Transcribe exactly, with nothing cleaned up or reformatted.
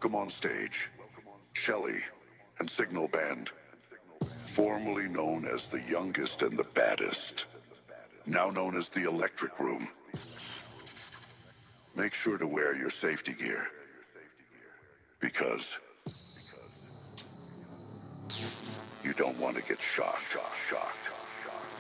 Welcome on stage, Shelly and Signal Band, formerly known as the youngest and the baddest, now known as the Electric Room. Make sure to wear your safety gear, because you don't want to get shocked, shocked, shocked.